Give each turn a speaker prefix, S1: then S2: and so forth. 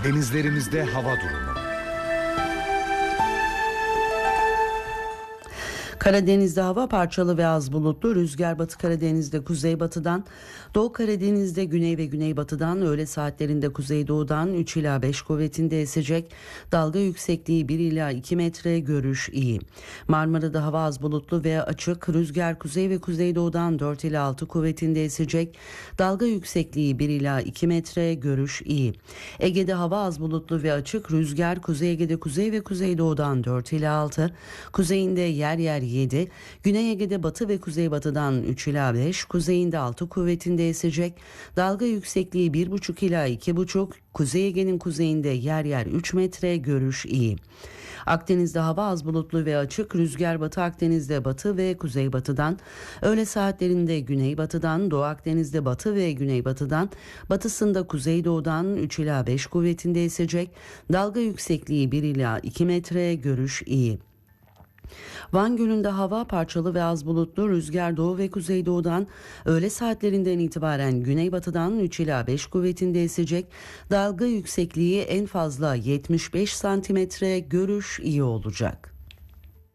S1: Denizlerimizde hava durumu.
S2: Karadeniz'de hava parçalı ve az bulutlu. Rüzgar Batı Karadeniz'de kuzeybatıdan, Doğu Karadeniz'de güney ve güneybatıdan, öğle saatlerinde kuzeydoğudan 3 ila 5 kuvvetinde esecek. Dalga yüksekliği 1 ila 2 metre, görüş iyi. Marmara'da hava az bulutlu ve açık. Rüzgar kuzey ve kuzeydoğudan 4 ila 6 kuvvetinde esecek. Dalga yüksekliği 1 ila 2 metre, görüş iyi. Ege'de hava az bulutlu ve açık. Rüzgar Kuzey Ege'de kuzey ve kuzeydoğudan 4 ila 6. Kuzeyinde yer yer 7, Güney Ege'de batı ve kuzeybatıdan 3 ila 5, kuzeyinde 6 kuvvetinde esecek. Dalga yüksekliği 1,5 ila 2,5, Kuzey Ege'nin kuzeyinde yer yer 3 metre, görüş iyi. Akdeniz'de hava az bulutlu ve açık. Rüzgar Batı Akdeniz'de batı ve kuzeybatıdan, öğle saatlerinde güneybatıdan, Doğu Akdeniz'de batı ve güneybatıdan, batısında kuzeydoğudan 3 ila 5 kuvvetinde esecek. Dalga yüksekliği 1 ila 2 metre, görüş iyi. Van Gölü'nde hava parçalı ve az bulutlu. Rüzgar doğu ve kuzeydoğudan, öğle saatlerinden itibaren güneybatıdan 3 ila 5 kuvvetinde esecek. Dalga yüksekliği en fazla 75 santimetre, görüş iyi olacak.